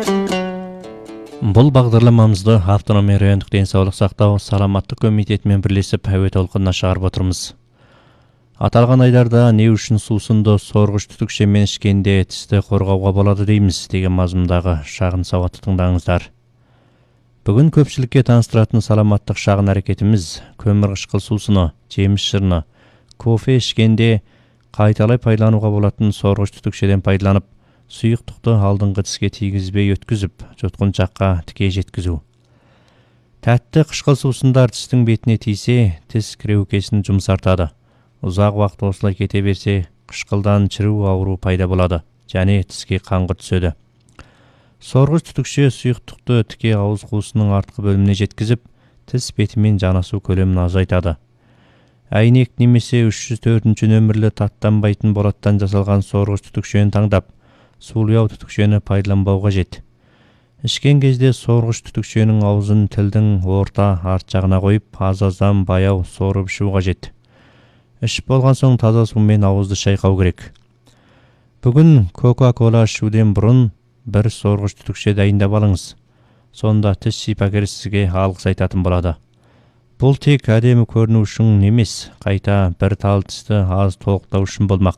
Бұл бағдарламамызды Автономия райондық денсаулық сақтау саламаттық комитетімен бірлесіп әуе толқынына шығарып отырмыз. Аталған айдарда не үшін сусынды сорғыш түтікшемен ішкенде тісті қорғауға болады дейміз деген мазмұндағы шағын сауатты тыңдаңыздар. Бүгін көпшілікке таныстыратын саламаттық шағын әрекетіміз көмір қышқыл сусыны, жеміс шырыны, кофе ішкенде қайталай пайдалануға болатын сорғыш түтікшеден пайдаланып, сұйықтықты алдыңғы тіске тигізбей өткізіп, жұтқыншаққа тіке жеткізу. Тәтті қышқыл сусындар тістің бетіне тисе, тіс кіреукесін жұмсартады. Ұзақ уақыт осылай кете берсе, қышқылдан шіру ауру пайда болады, және тіске қаңғы түседі. Сорғыш түтікше сұйықтықты тіке ауыз қуысының артқы бөліміне жеткізіп, тіс бетімен жанасу көлемін азайтады. Әйнек немесе 304 нөмірлі таттанбайтын болаттан жасалған сорғыш түтікшені таңдап, сулияу түтікшені пайдаланбау қажет. Ішкен кезде сорғыш түтікшенің аузын тілдің орта арт жағына қойып, аз-аздан баяу сорып ішу қажет. Ішіп болған соң таза сумен ауызды шайқау керек. Бүгін Кока-кола ішуден бұрын бір сорғыш түтікше дайындап алыңыз. Сонда тіс шипагер сізге алғыс айтатын болады. Бұл тек әдемі көріну үшін емес, қайта бір тал тісті аз толықтау үшін болмақ.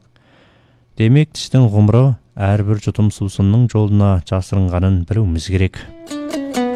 Демек, тістің ғұмыры әрбір жұтым сусынның жолына жасырынғанын білуіміз керек.